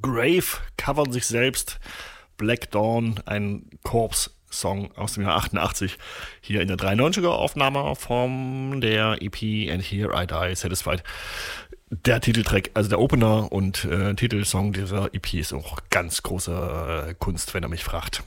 Grave covern sich selbst. Black Dawn, ein Corpse-Song aus dem Jahr 88, hier in der 93er Aufnahme von der EP And Here I Die Satisfied. Der Titeltrack, also der Opener und Titelsong dieser EP ist auch ganz große Kunst, wenn er mich fragt.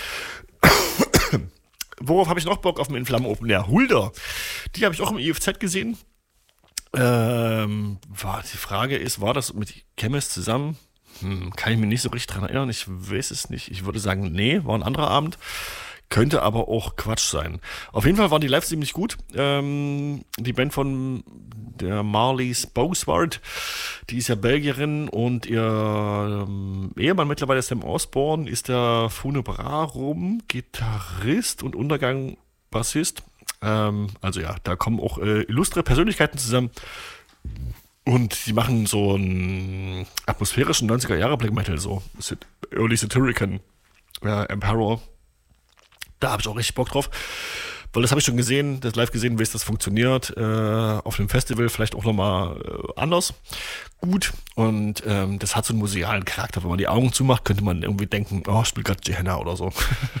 Worauf habe ich noch Bock auf dem In-Flammen Open Air? Hulda. Die habe ich auch im IFZ gesehen. Die Frage ist, war das mit Chemist zusammen? Kann ich mich nicht so richtig dran erinnern. Ich weiß es nicht. Ich würde sagen, nee, war ein anderer Abend. Könnte aber auch Quatsch sein. Auf jeden Fall waren die live ziemlich gut. Die Band von der Marlies Bosward, die ist ja Belgierin und ihr Ehemann mittlerweile Sam Osborne ist der Funebrarum, Gitarrist und Untergang Bassist. Also ja, da kommen auch illustre Persönlichkeiten zusammen. Und sie machen so einen atmosphärischen 90er-Jahre Black Metal, so Early Satirican Emperor. Da habe ich auch richtig Bock drauf, weil das habe ich schon gesehen, das live gesehen, wie das funktioniert, auf einem Festival vielleicht auch nochmal anders gut und das hat so einen musealen Charakter. Wenn man die Augen zumacht, könnte man irgendwie denken, oh, ich spiele gerade Gehenna oder so.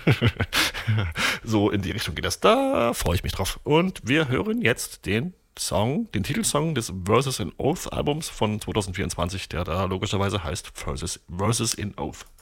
So in die Richtung geht das, da freue ich mich drauf. Und wir hören jetzt den Titelsong des Versus in Oath Albums von 2024, der da logischerweise heißt Versus in Oath.